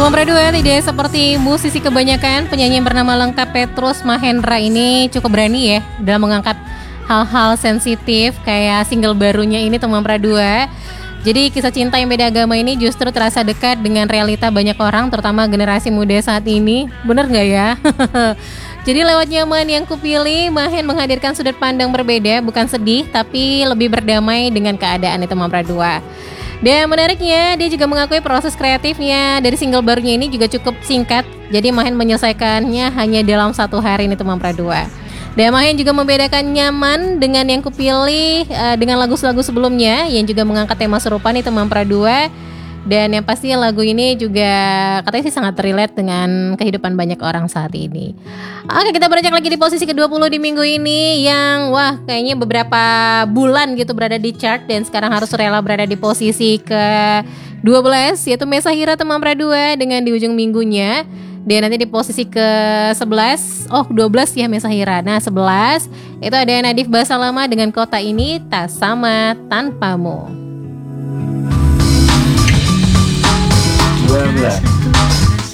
Teman Pradua, tidak seperti musisi kebanyakan, penyanyi yang bernama lengkap Petrus Mahendra ini cukup berani ya dalam mengangkat hal-hal sensitif kayak single barunya ini teman Pradua. Jadi kisah cinta yang beda agama ini justru terasa dekat dengan realita banyak orang, terutama generasi muda saat ini. Bener gak ya? Jadi lewat nyaman yang kupilih, Mahen menghadirkan sudut pandang berbeda, bukan sedih, tapi lebih berdamai dengan keadaan teman Pradua. Dan menariknya, dia juga mengakui proses kreatifnya dari single barunya ini juga cukup singkat. Jadi Mahen menyelesaikannya hanya dalam 1 hari ini teman Pradua. Dan Mahen juga membedakan nyaman dengan yang kupilih dengan lagu-lagu sebelumnya yang juga mengangkat tema serupa nih teman Pradua. Dan yang pasti lagu ini juga katanya sih sangat relate dengan kehidupan banyak orang saat ini. Oke, kita beranjak lagi di posisi ke-20 di minggu ini yang wah kayaknya beberapa bulan gitu berada di chart dan sekarang harus rela berada di posisi ke-12, yaitu Mesahira teman Pradua dengan di ujung minggunya. Dan nanti di posisi ke-11, 12 ya Mesahira. Nah 11 itu ada Nadif Basalama dengan Kota Ini Tak Sama Tanpamu. 12.